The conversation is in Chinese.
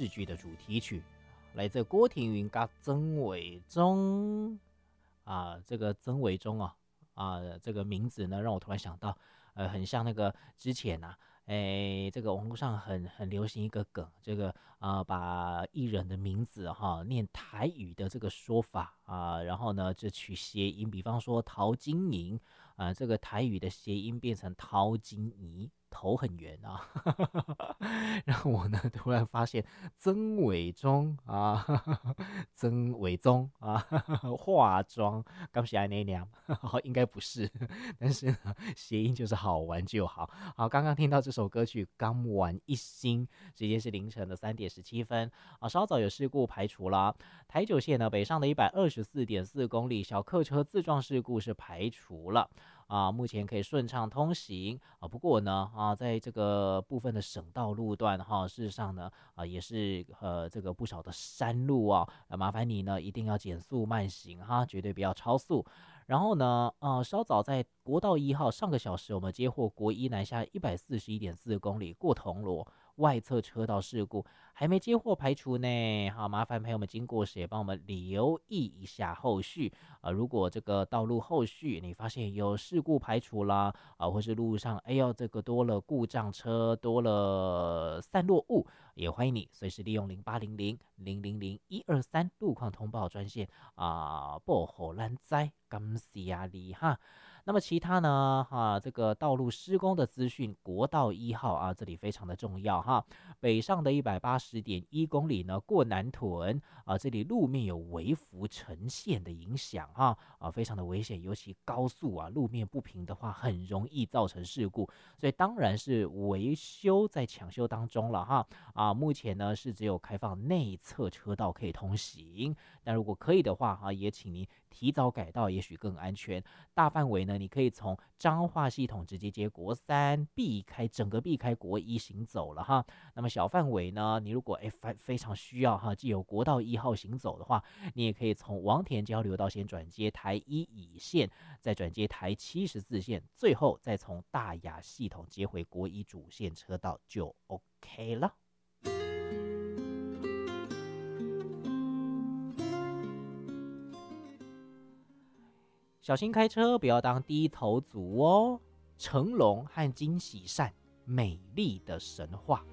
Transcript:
视剧的主题曲，来自郭庭云跟曾伟忠这个曾伟忠这个名字呢，让我突然想到，很像那个之前这个网络上很流行一个梗，这个把艺人的名字念台语的这个说法然后呢就取谐音，比方说陶晶莹这个台语的谐音变成陶晶莹，头很圆然后我呢突然发现曾伟忠曾伟忠化妆刚是爱那样，应该不是，但是呢谐音就是好玩就好。好，刚刚听到这首歌曲《刚玩一心》，时间是凌晨的3:17稍早有事故排除了。台九线呢北上的124.4公里小客车自撞事故是排除了。目前可以顺畅通行不过呢在这个部分的省道路段事实上呢也是这个不少的山路麻烦你呢一定要减速慢行绝对不要超速。然后呢稍早在国道1号上个小时我们接获国一南下141.4公里过铜锣外侧车道事故，还没接获排除呢。好，麻烦朋友们经过时也帮我们留意一下后续如果这个道路后续你发现有事故排除啦或是路上这个多了故障车，多了散落物，也欢迎你随时利用0800-000-123路况通报专线报给咱知，感谢你哈。那么其他呢这个道路施工的资讯，国道1号这里非常的重要北上的180.1公里呢过南屯这里路面有微幅呈现的影响非常的危险，尤其高速路面不平的话很容易造成事故，所以当然是维修在抢修当中了目前呢是只有开放内侧车道可以通行，但如果可以的话也请您提早改道，也许更安全。大范围呢你可以从彰化系统直接接国3，整个避开国1行走了那么小范围呢你如果非常需要既有国道1号行走的话，你也可以从王田交流道先转接台1乙线，再转接台74线，最后再从大雅系统接回国1主线车道就 OK 了。小心开车，不要当低头族哦。成龙和金喜善，美丽的神话。